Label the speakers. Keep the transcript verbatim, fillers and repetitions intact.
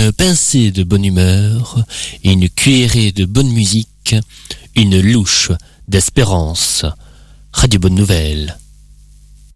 Speaker 1: une pincée de bonne humeur, une cuillerée de bonne musique, une louche d'espérance. Radio Bonne Nouvelle.